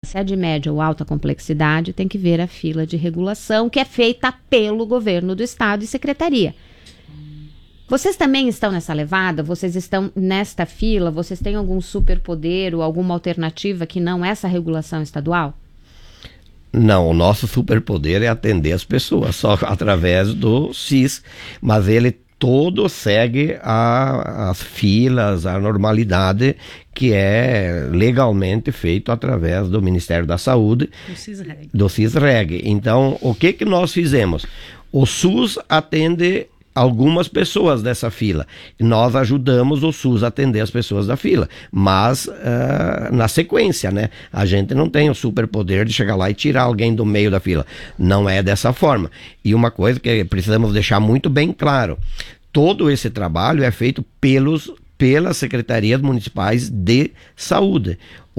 Se é de média ou alta complexidade, tem que ver a fila de regulação que é feita pelo governo do estado e secretaria. Vocês também estão nessa levada? Vocês estão nesta fila? Vocês têm algum superpoder ou alguma alternativa que não essa regulação estadual? Não, o nosso superpoder é atender as pessoas, só através do SIS, mas ele todo segue as filas, a normalidade que é legalmente feito através do Ministério da Saúde, do CISREG. Então, o que nós fizemos? O SUS atende algumas pessoas dessa fila. Nós ajudamos o SUS a atender as pessoas da fila, mas na sequência, né? A gente não tem o superpoder de chegar lá e tirar alguém do meio da fila. Não é dessa forma. E uma coisa que precisamos deixar muito bem claro, todo esse trabalho é feito pelas secretarias municipais de saúde.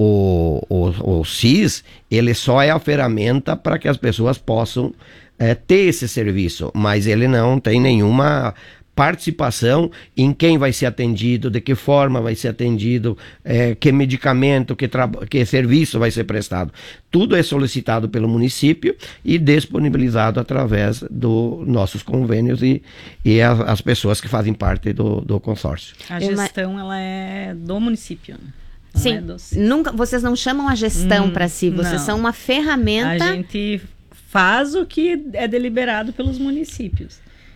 O SIS, ele só é a ferramenta para que as pessoas possam ter esse serviço, mas ele não tem nenhuma participação em quem vai ser atendido, de que forma vai ser atendido, que medicamento, que serviço vai ser prestado. Tudo é solicitado pelo município e disponibilizado através dos nossos convênios e as pessoas que fazem parte do consórcio. A gestão ela é do município, né? Sim, vocês não chamam a gestão para si, vocês são uma ferramenta. A gente faz o que é deliberado pelos municípios.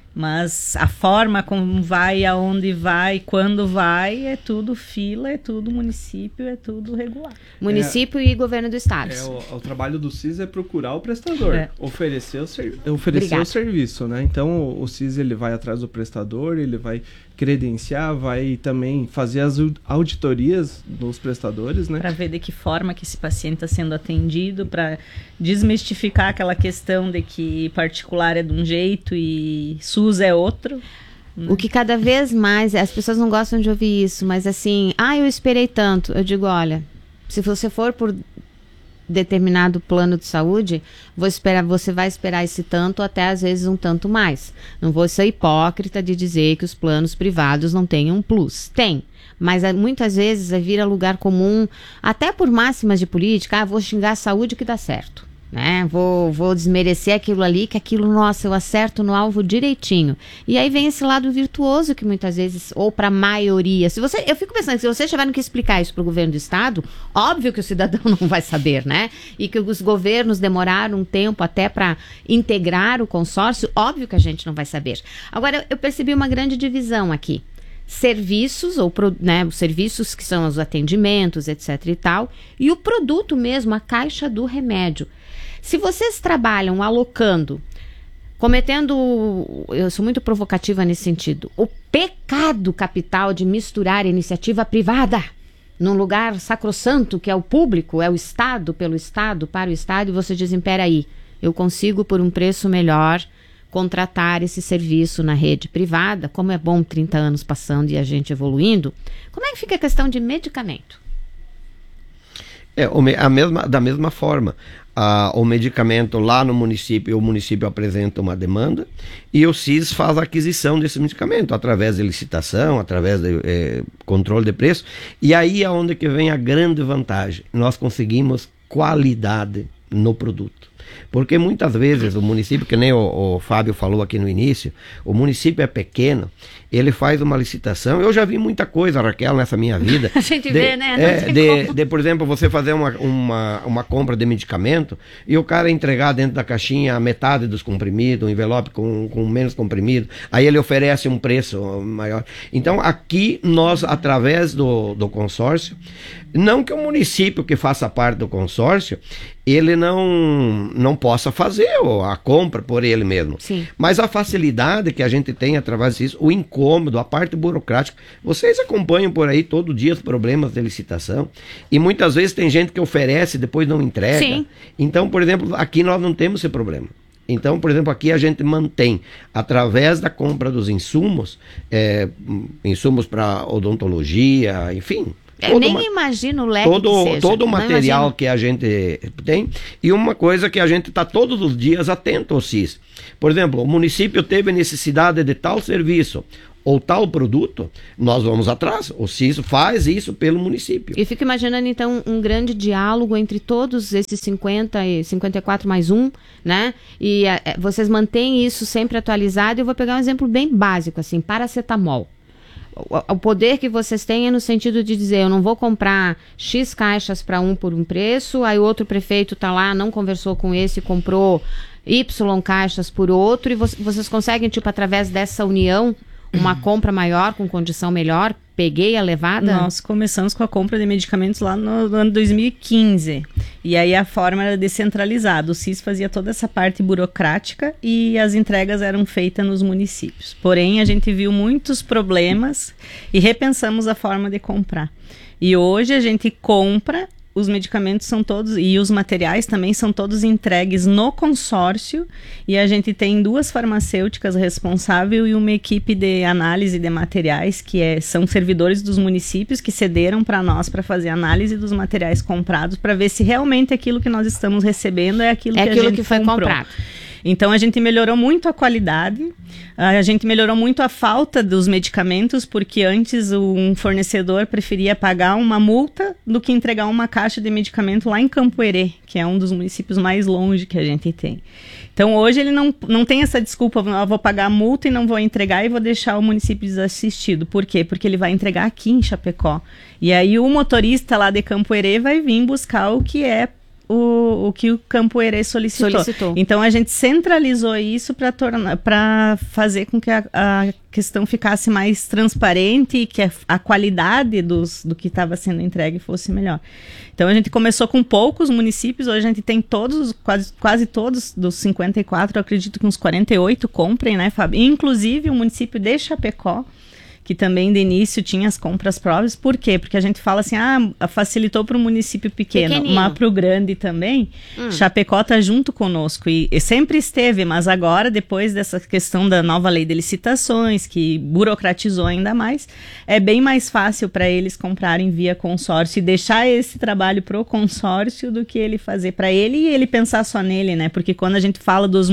Mas a forma como vai, aonde vai, quando vai, é tudo fila, é tudo município, é tudo regular. Município e governo do estado. O trabalho do CIS é procurar o prestador, oferecer o serviço, né? Então o CIS ele vai atrás do prestador, ele vai credenciar, vai também fazer as auditorias dos prestadores, né? Para ver de que forma que esse paciente está sendo atendido, para desmistificar aquela questão de que particular é de um jeito e SUS é outro. O que cada vez mais, as pessoas não gostam de ouvir isso, mas assim, eu esperei tanto. Eu digo, olha, se você for por determinado plano de saúde, você vai esperar esse tanto, até às vezes um tanto mais. Não vou ser hipócrita de dizer que os planos privados não têm um plus. Tem, mas muitas vezes vira lugar comum, até por máximas de política, vou xingar a saúde que dá certo. Né? Vou desmerecer aquilo ali, que aquilo, nossa, eu acerto no alvo direitinho. E aí vem esse lado virtuoso que muitas vezes, ou para a maioria, eu fico pensando que se vocês tiverem que explicar isso para o governo do estado, óbvio que o cidadão não vai saber, né? E que os governos demoraram um tempo até para integrar o consórcio, óbvio que a gente não vai saber. Agora, eu percebi uma grande divisão aqui. Serviços, os serviços que são os atendimentos, etc e tal, e o produto mesmo, a caixa do remédio. Se vocês trabalham alocando, eu sou muito provocativa nesse sentido, o pecado capital de misturar iniciativa privada num lugar sacrossanto que é o público, é o Estado, pelo Estado, para o Estado, e você diz, peraí, eu consigo por um preço melhor contratar esse serviço na rede privada, como é bom 30 anos passando e a gente evoluindo, como é que fica a questão de medicamento? Da mesma forma, o medicamento lá no município, o município apresenta uma demanda e o CIS faz a aquisição desse medicamento através de licitação, através de controle de preço, e aí é onde que vem a grande vantagem, nós conseguimos qualidade no produto. Porque muitas vezes o município, que nem o Fábio falou aqui no início, o município é pequeno, ele faz uma licitação. Eu já vi muita coisa, Raquel, nessa minha vida. A gente vê, né? Por exemplo, você fazer uma compra de medicamento e o cara entregar dentro da caixinha a metade dos comprimidos, um envelope com menos comprimido, aí ele oferece um preço maior. Então, aqui nós, através do consórcio, não que o município que faça parte do consórcio, ele não possa fazer a compra por ele mesmo. Sim. Mas a facilidade que a gente tem através disso, o incômodo, a parte burocrática, vocês acompanham por aí todo dia os problemas de licitação e muitas vezes tem gente que oferece e depois não entrega. Sim. Então, por exemplo, aqui nós não temos esse problema. Então, por exemplo, aqui a gente mantém, através da compra dos insumos, insumos para odontologia, enfim. Eu nem imagino o leque que seja. Todo o material que a gente tem. E uma coisa que a gente está todos os dias atento ao CIS. Por exemplo, o município teve necessidade de tal serviço. ou tal produto, nós vamos atrás. O CIS faz isso pelo município. E fico imaginando, então, um grande diálogo entre todos esses 50 e 54 mais um, né? E vocês mantêm isso sempre atualizado. Eu vou pegar um exemplo bem básico, assim, paracetamol. O poder que vocês têm é no sentido de dizer, eu não vou comprar X caixas para um por um preço, aí o outro prefeito está lá, não conversou com esse, comprou Y caixas por outro, e vocês conseguem, tipo, através dessa união, uma compra maior, com condição melhor? Peguei a levada? Nós começamos com a compra de medicamentos lá no ano 2015. E aí a forma era descentralizada. O CIS fazia toda essa parte burocrática e as entregas eram feitas nos municípios. Porém, a gente viu muitos problemas e repensamos a forma de comprar. E hoje a gente compra, os medicamentos são todos, e os materiais também são todos entregues no consórcio, e a gente tem 2 farmacêuticas responsáveis e uma equipe de análise de materiais, que são servidores dos municípios que cederam para nós para fazer análise dos materiais comprados, para ver se realmente aquilo que nós estamos recebendo é aquilo que a gente foi comprou. Comprado. Então, a gente melhorou muito a qualidade, a gente melhorou muito a falta dos medicamentos, porque antes um fornecedor preferia pagar uma multa do que entregar uma caixa de medicamento lá em Campo Herê, que é um dos municípios mais longe que a gente tem. Então, hoje ele não tem essa desculpa, eu vou pagar a multa e não vou entregar e vou deixar o município desassistido. Por quê? Porque ele vai entregar aqui em Chapecó. E aí o motorista lá de Campo Herê vai vir buscar o que é o que o Campo Herê solicitou. Então a gente centralizou isso para fazer com que a questão ficasse mais transparente e que a qualidade do que estava sendo entregue fosse melhor. Então a gente começou com poucos municípios, hoje a gente tem todos, quase todos dos 54, eu acredito que uns 48 comprem, né, Fábio? Inclusive o município de Chapecó, que também de início tinha as compras próprias. Por quê? Porque a gente fala assim, facilitou para o município pequeno, mas para o grande também. Chapecó está junto conosco e sempre esteve, mas agora, depois dessa questão da nova lei de licitações, que burocratizou ainda mais, é bem mais fácil para eles comprarem via consórcio e deixar esse trabalho pro consórcio do que ele fazer para ele e ele pensar só nele, né? Porque quando a gente fala dos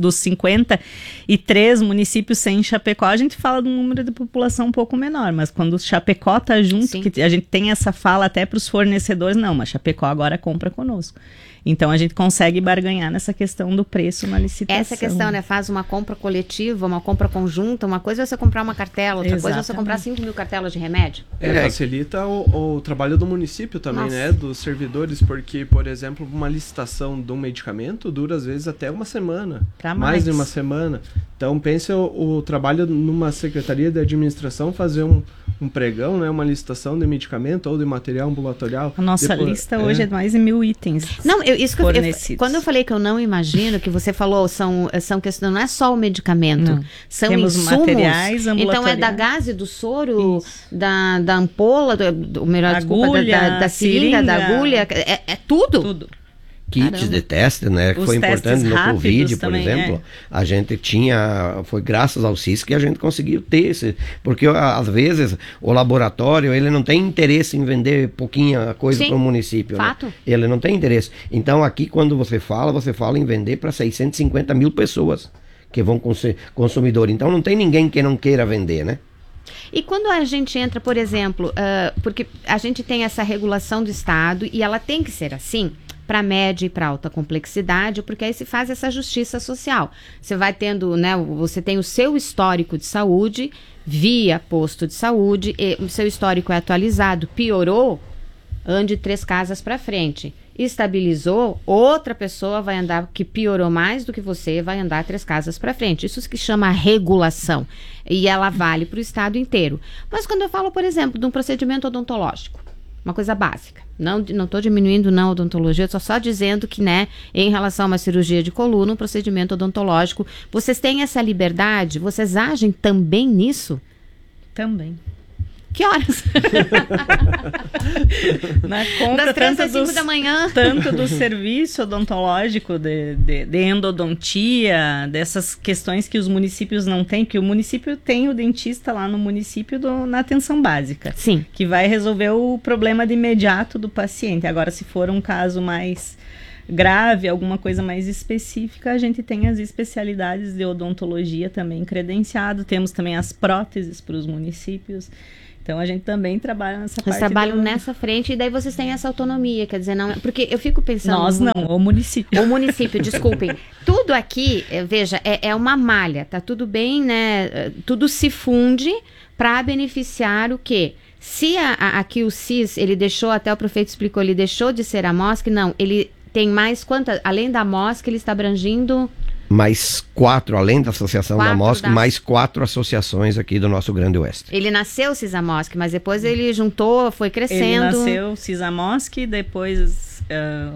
53 municípios sem Chapecó, a gente fala de um número de população um pouco menor, mas quando o Chapecó tá junto, sim, que a gente tem essa fala até para os fornecedores, não, mas Chapecó agora compra conosco. Então a gente consegue barganhar nessa questão do preço na licitação. Essa questão, né? Faz uma compra coletiva, uma compra conjunta, uma coisa é você comprar uma cartela, outra coisa é você comprar 5.000 cartelas de remédio. Facilita o trabalho do município também, né? Dos servidores, porque, por exemplo, uma licitação de um medicamento dura às vezes até uma semana. Mais de uma semana. Então pense o trabalho numa secretaria de administração fazer um pregão, né? Uma licitação de medicamento ou de material ambulatorial. A nossa lista hoje é mais de 1.000 itens. Não, quando eu falei que eu não imagino, que você falou, são questões, não é só o medicamento, não, são temos insumos, materiais ambulatoriais. Então é da gase, do soro, da ampola, da seringa, da agulha, é tudo. Tudo. Kits de teste, né? Que foi importante no Covid, por exemplo. A gente foi graças ao CIS que a gente conseguiu ter esse, porque às vezes o laboratório, ele não tem interesse em vender pouquinha coisa para o município, fato. Né? Ele não tem interesse. Então aqui quando você fala em vender para 650 mil pessoas que vão consumidor. Então não tem ninguém que não queira vender, né? E quando a gente entra, por exemplo, porque a gente tem essa regulação do Estado e ela tem que ser assim, para média e para alta complexidade, porque aí se faz essa justiça social. Você vai tendo, né, você tem o seu histórico de saúde via posto de saúde, e o seu histórico é atualizado, piorou, ande 3 casas para frente. Estabilizou, outra pessoa vai andar, que piorou mais do que você, vai andar 3 casas para frente. Isso que chama regulação. E ela vale para o estado inteiro. Mas quando eu falo, por exemplo, de um procedimento odontológico, uma coisa básica. Não estou diminuindo a odontologia, estou só dizendo que, né, em relação a uma cirurgia de coluna, um procedimento odontológico, vocês têm essa liberdade? Vocês agem também nisso? Também. Que horas? Na compra, das 3 às 5 da manhã. Tanto do serviço odontológico, de endodontia, dessas questões que os municípios não têm, que o município tem o dentista lá no município na atenção básica. Sim. Que vai resolver o problema de imediato do paciente. Agora, se for um caso mais grave, alguma coisa mais específica, a gente tem as especialidades de odontologia também credenciado, temos também as próteses para os municípios. Então, a gente também trabalha nessa parte. Vocês trabalham nessa frente e daí vocês têm essa autonomia, quer dizer, não... Porque eu fico pensando... Nós não, o município. O município, desculpem. Tudo aqui, veja, é uma malha, tá tudo bem, né? Tudo se funde para beneficiar o quê? Se aqui o CIS, ele deixou, até o prefeito explicou, ele deixou de ser a MOSC, não, ele tem mais quantas... Além da MOSC, ele está abrangindo... Mais 4, além da Associação da MOSC, mais 4 associações aqui do nosso Grande Oeste. Ele nasceu CISAMOSC, mas depois ele juntou, foi crescendo. Ele nasceu CISAMOSC, depois,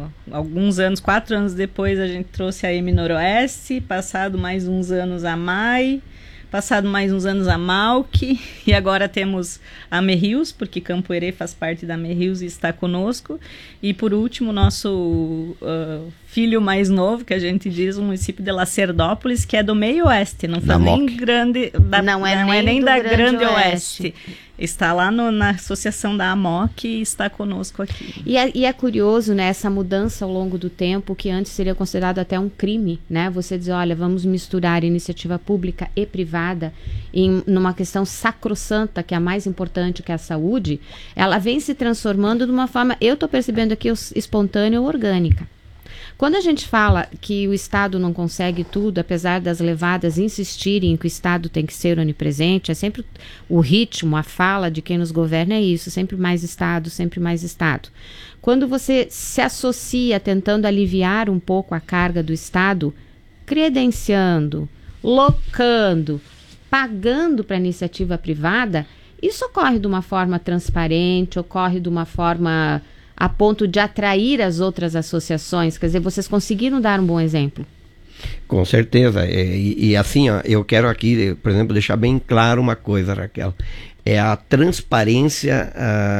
alguns anos, 4 anos depois, a gente trouxe a EMI Noroeste, passado mais uns anos a MAI, passado mais uns anos a MAUC, e agora temos a Merrius, porque Campo Herê faz parte da Merrius e está conosco. E por último, nosso filho mais novo, que a gente diz, o município de Lacerdópolis, que é do meio oeste, não foi nem grande, não é nem da Grande Oeste. Está lá na associação da AMOC e está conosco aqui. E é curioso, né, essa mudança ao longo do tempo, que antes seria considerado até um crime, né? Você dizer, olha, vamos misturar iniciativa pública e privada numa questão sacrossanta, que é a mais importante, que é a saúde. Ela vem se transformando de uma forma, eu estou percebendo aqui, espontânea ou orgânica. Quando a gente fala que o Estado não consegue tudo, apesar das levadas insistirem que o Estado tem que ser onipresente, é sempre o ritmo, a fala de quem nos governa é isso, sempre mais Estado, sempre mais Estado. Quando você se associa tentando aliviar um pouco a carga do Estado, credenciando, locando, pagando para a iniciativa privada, isso ocorre de uma forma transparente, ocorre de uma forma... a ponto de atrair as outras associações? Quer dizer, vocês conseguiram dar um bom exemplo? Com certeza. E assim, ó, eu quero aqui, por exemplo, deixar bem claro uma coisa, Raquel. É a transparência,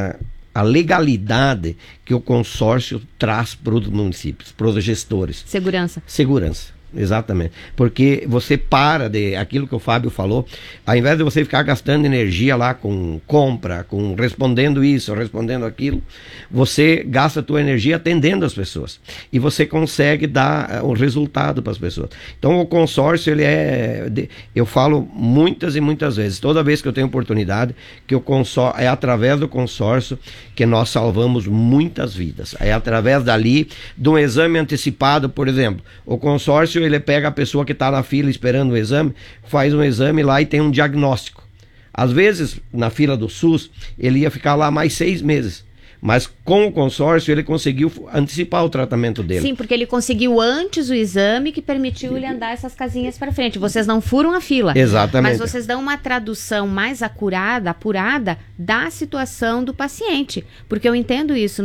a legalidade que o consórcio traz para os municípios, para os gestores. Segurança. Segurança. Exatamente, porque você para de aquilo que o Fábio falou, ao invés de você ficar gastando energia lá com compra, com respondendo isso, respondendo aquilo, você gasta a tua energia atendendo as pessoas e você consegue dar o resultado para as pessoas. Então o consórcio, ele eu falo muitas e muitas vezes, toda vez que eu tenho oportunidade, que o consórcio, é através do consórcio que nós salvamos muitas vidas, é através dali, de um exame antecipado, por exemplo, o consórcio ele pega a pessoa que está na fila esperando o exame, faz um exame lá e tem um diagnóstico. Às vezes, na fila do SUS, ele ia ficar lá mais 6 meses. Mas com o consórcio ele conseguiu antecipar o tratamento dele. Sim, porque ele conseguiu antes o exame que permitiu ele andar essas casinhas para frente. Vocês não furam a fila. Exatamente. Mas vocês dão uma tradução mais apurada da situação do paciente. Porque eu entendo isso.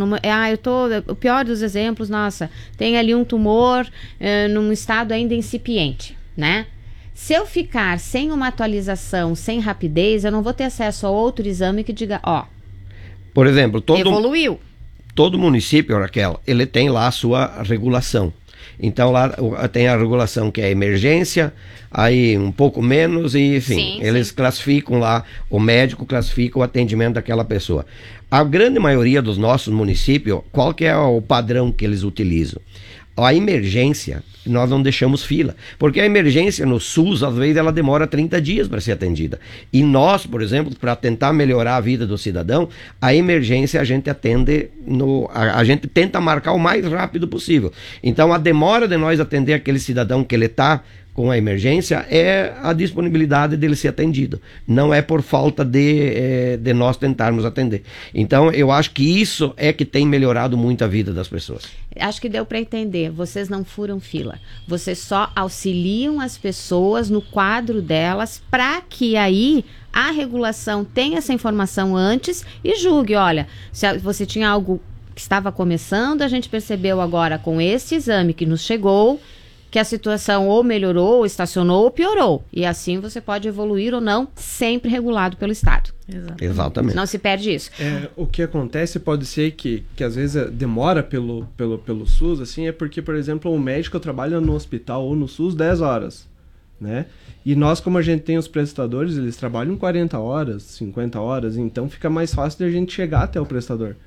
O pior dos exemplos, nossa, tem ali um tumor num estado ainda incipiente, né? Se eu ficar sem uma atualização, sem rapidez, eu não vou ter acesso a outro exame que diga, por exemplo, evoluiu. Todo município, Raquel, ele tem lá a sua regulação. Então lá tem a regulação que é emergência, aí um pouco menos e enfim, eles classificam lá, o médico classifica o atendimento daquela pessoa. A grande maioria dos nossos municípios, qual que é o padrão que eles utilizam? A emergência, nós não deixamos fila, porque a emergência no SUS, às vezes, ela demora 30 dias para ser atendida. E nós, por exemplo, para tentar melhorar a vida do cidadão, a emergência a gente atende, a gente tenta marcar o mais rápido possível. Então, a demora de nós atender aquele cidadão que ele está com a emergência é a disponibilidade dele ser atendido. Não é por falta de nós tentarmos atender. Então, eu acho que isso é que tem melhorado muito a vida das pessoas. Acho que deu para entender. Vocês não furam fila. Vocês só auxiliam as pessoas no quadro delas para que aí a regulação tenha essa informação antes e julgue. Olha, se você tinha algo que estava começando, a gente percebeu agora com esse exame que nos chegou que a situação ou melhorou, ou estacionou, ou piorou. E assim você pode evoluir ou não, sempre regulado pelo Estado. Exatamente. Não se perde isso. O que acontece pode ser que às vezes demora pelo SUS, assim, é porque, por exemplo, um médico trabalha no hospital ou no SUS 10 horas, né? E nós, como a gente tem os prestadores, eles trabalham 40 horas, 50 horas, então fica mais fácil de a gente chegar até o prestador.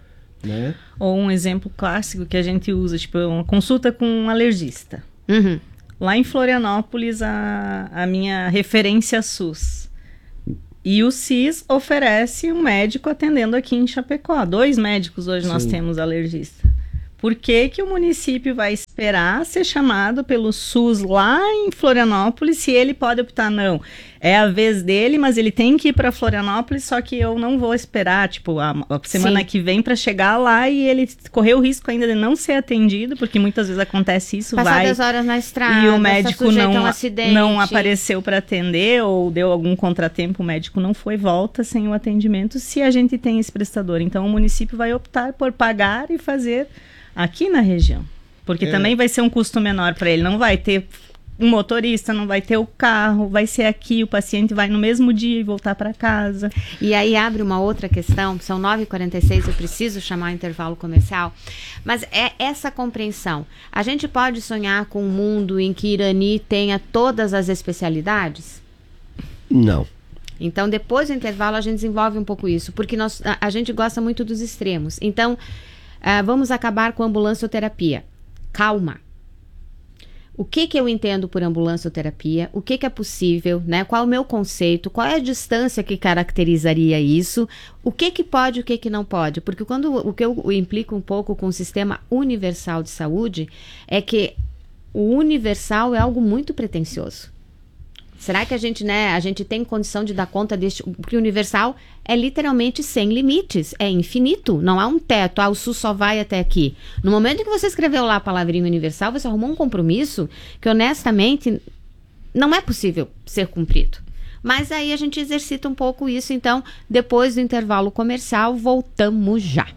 né? Ou um exemplo clássico que a gente usa, tipo, uma consulta com um alergista. Uhum. Lá em Florianópolis, a minha referência SUS. E o CIS oferece um médico atendendo aqui em Chapecó. 2 médicos hoje nós temos alergista. Por que que o município vai esperar ser chamado pelo SUS lá em Florianópolis se ele pode optar? Não, é a vez dele, mas ele tem que ir para Florianópolis, só que eu não vou esperar, tipo, a semana que vem para chegar lá e ele correr o risco ainda de não ser atendido, porque muitas vezes acontece isso, Passadas horas na estrada, e o médico um não apareceu para atender ou deu algum contratempo, o médico não foi, volta sem o atendimento se a gente tem esse prestador. Então o município vai optar por pagar e fazer aqui na região, porque também vai ser um custo menor para ele, não vai ter um motorista, não vai ter o carro, vai ser aqui, o paciente vai no mesmo dia e voltar para casa. E aí abre uma outra questão, são 9h46, eu preciso chamar o intervalo comercial, mas é essa compreensão. A gente pode sonhar com um mundo em que Irani tenha todas as especialidades? Não. Então, depois do intervalo, a gente desenvolve um pouco isso, porque a gente gosta muito dos extremos. Então, vamos acabar com a ambulancioterapia. Calma. O que eu entendo por ambulancioterapia? O que é possível, né? Qual é o meu conceito? Qual é a distância que caracterizaria isso? O que pode e o que não pode? Porque o que eu implico um pouco com o sistema universal de saúde é que o universal é algo muito pretensioso. Será que a gente tem condição de dar conta deste? Porque o universal é literalmente sem limites, é infinito, não há um teto, o SUS só vai até aqui. No momento que você escreveu lá a palavrinha universal, você arrumou um compromisso que honestamente não é possível ser cumprido. Mas aí a gente exercita um pouco isso, então depois do intervalo comercial, voltamos já.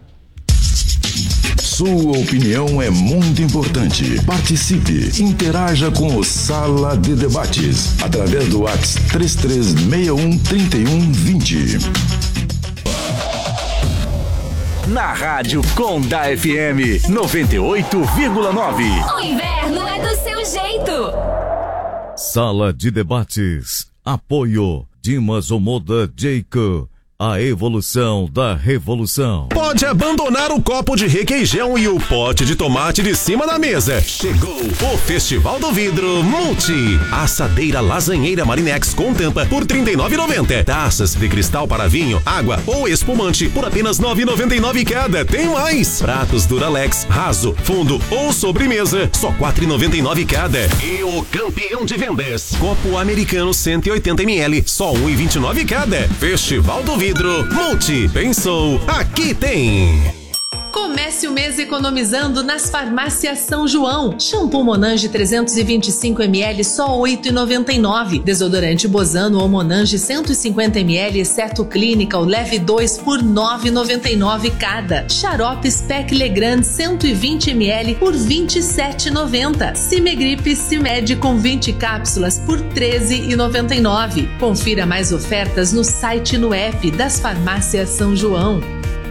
Sua opinião é muito importante. Participe, interaja com o Sala de Debates através do WhatsApp 33613120. Na Rádio Conda FM 98,9. O inverno é do seu jeito. Sala de Debates. Apoio Dimas Omoda Jacob. A evolução da revolução. Pode abandonar o copo de requeijão e o pote de tomate de cima da mesa. Chegou o Festival do Vidro Multi. Assadeira lasanheira Marinex com tampa por R$ 39,90. Taças de cristal para vinho, água ou espumante por apenas R$ 9,99 cada. Tem mais. Pratos Duralex, raso, fundo ou sobremesa, só R$ 4,99 cada. E o campeão de vendas, copo americano 180 ml, só R$ 1,29 cada. Festival do Vidro Multi. Pensou, aqui tem. Comece o mês economizando nas farmácias São João. Shampoo Monange 325 ml só R$ 8,99. Desodorante Bozano ou Monange 150 ml exceto Clinical leve 2 por R$ 9,99 cada. Xarope Spec Legrand 120 ml por R$ 27,90. Cimegripe Cimed com 20 cápsulas por R$ 13,99. Confira mais ofertas no site e no app das farmácias São João.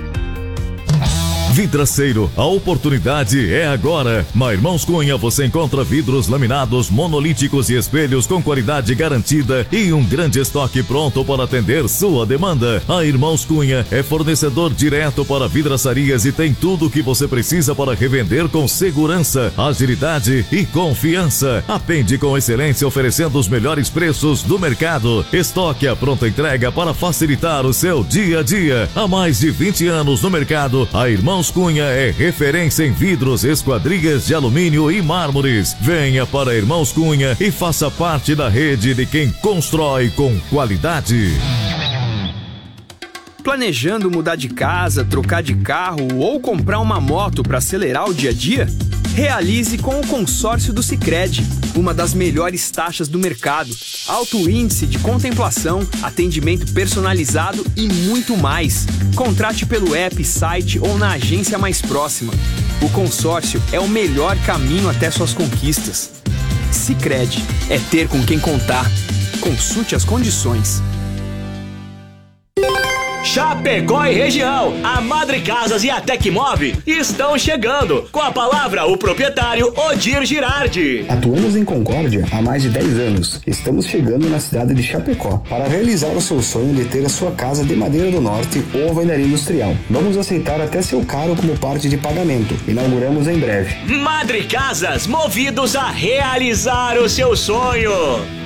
Vidraceiro, a oportunidade é agora. Na Irmãos Cunha você encontra vidros laminados, monolíticos e espelhos com qualidade garantida e um grande estoque pronto para atender sua demanda. A Irmãos Cunha é fornecedor direto para vidraçarias e tem tudo o que você precisa para revender com segurança, agilidade e confiança. Atende com excelência oferecendo os melhores preços do mercado. Estoque à pronta entrega para facilitar o seu dia a dia. Há mais de 20 anos no mercado, a Irmãos Cunha é referência em vidros, esquadrias de alumínio e mármores. Venha para Irmãos Cunha e faça parte da rede de quem constrói com qualidade. Planejando mudar de casa, trocar de carro ou comprar uma moto para acelerar o dia a dia? Realize com o consórcio do Sicredi, uma das melhores taxas do mercado, alto índice de contemplação, atendimento personalizado e muito mais. Contrate pelo app, site ou na agência mais próxima. O consórcio é o melhor caminho até suas conquistas. Sicredi, é ter com quem contar. Consulte as condições. Chapecó e região. A Madre Casas e a Tecmove estão chegando. Com a palavra, o proprietário Odir Girardi. Atuamos em Concórdia há mais de 10 anos. Estamos chegando na cidade de Chapecó para realizar o seu sonho de ter a sua casa de madeira do norte ou alvenaria industrial. Vamos aceitar até seu carro como parte de pagamento. Inauguramos em breve. Madre Casas, movidos a realizar o seu sonho.